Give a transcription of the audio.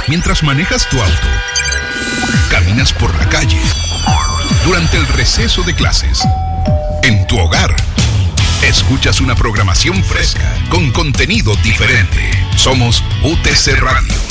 mientras manejas tu auto, caminas por la calle, durante el receso de clases, en tu hogar. Escuchas una programación fresca con contenido diferente. Somos UTC Radio.